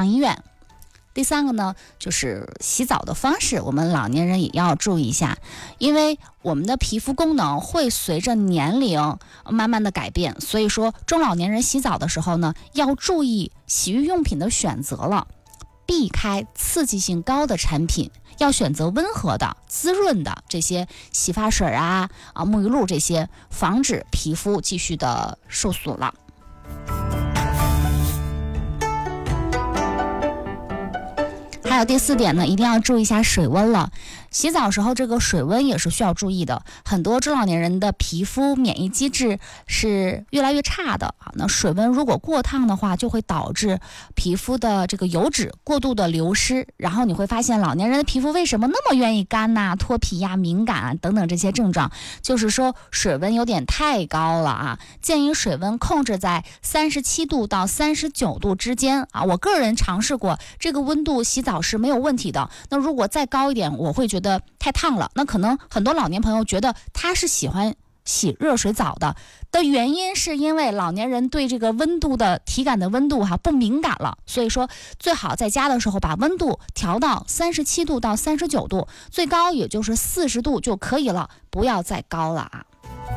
上医院。第三个呢，就是洗澡的方式，我们老年人也要注意一下，因为我们的皮肤功能会随着年龄慢慢的改变，所以说中老年人洗澡的时候呢，要注意洗浴用品的选择了，避开刺激性高的产品，要选择温和的、滋润的这些洗发水啊、沐浴露这些，防止皮肤继续的受损了。还有第4点呢，一定要注意一下水温了。洗澡时候这个水温也是需要注意的，很多中老年人的皮肤免疫机制是越来越差的啊。那水温如果过烫的话，就会导致皮肤的这个油脂过度的流失，然后你会发现老年人的皮肤为什么那么愿意干呐、脱皮呀、敏感啊等等这些症状，就是说水温有点太高了啊。建议水温控制在37度到39度之间啊。我个人尝试过，这个温度洗澡是没有问题的。那如果再高一点，我会觉得太烫了。那可能很多老年朋友觉得他是喜欢洗热水澡的原因，是因为老年人对这个温度的体感的温度不敏感了，所以说最好在家的时候把温度调到37度到39度，最高也就是40度就可以了，不要再高了啊。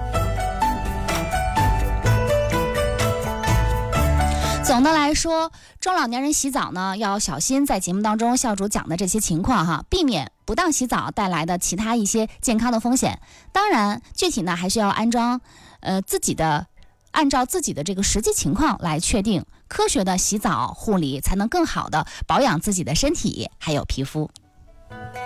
总的来说，中老年人洗澡呢要小心，在节目当中校主讲的这些情况避免不当洗澡带来的其他一些健康的风险。当然，具体呢还是要按照自己的这个实际情况来确定，科学的洗澡护理才能更好的保养自己的身体还有皮肤。